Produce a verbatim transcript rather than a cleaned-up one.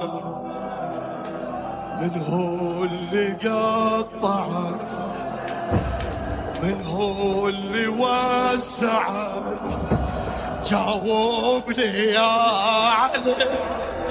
من هو اللي قطعك؟ من هو اللي وسعك؟ جاوبني يا علي،